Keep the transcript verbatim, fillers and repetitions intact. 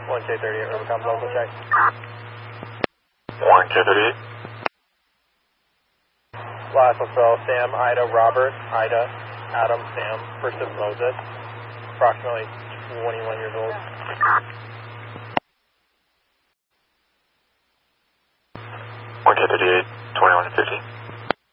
one K thirty-eight, Rubicon, local check. one K thirty-eight. Last fulfill, Sam, Ida, Robert, Ida, Adam, Sam, first of Moses, approximately twenty-one years old. one K thirty-eight, twenty-one fifty.